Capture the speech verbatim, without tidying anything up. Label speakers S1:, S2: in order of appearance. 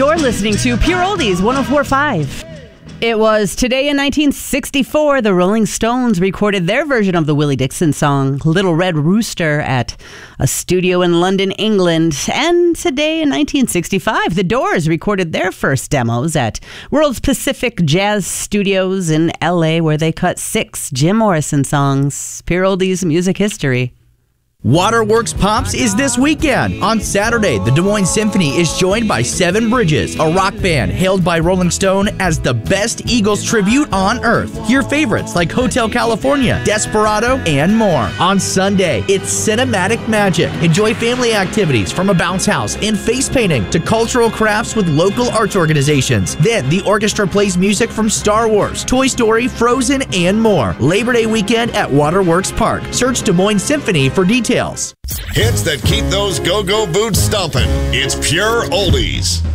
S1: You're listening to Pure Oldies one oh four point five. It was today in nineteen sixty-four, the Rolling Stones recorded their version of the Willie Dixon song, Little Red Rooster, at a studio in London, England. And today in nineteen sixty-five, The Doors recorded their first demos at World's Pacific Jazz Studios in L A, where they cut six Jim Morrison songs. Pure Oldies music history.
S2: Waterworks Pops is this weekend. On Saturday, the Des Moines Symphony is joined by Seven Bridges, a rock band hailed by Rolling Stone as the best Eagles tribute on earth. Hear favorites like Hotel California, Desperado, and more. On Sunday, it's Cinematic Magic. Enjoy family activities from a bounce house and face painting to cultural crafts with local arts organizations. Then, the orchestra plays music from Star Wars, Toy Story, Frozen, and more. Labor Day weekend at Waterworks Park. Search Des Moines Symphony for details.
S3: Hits that keep those go-go boots stomping. It's Pure Oldies.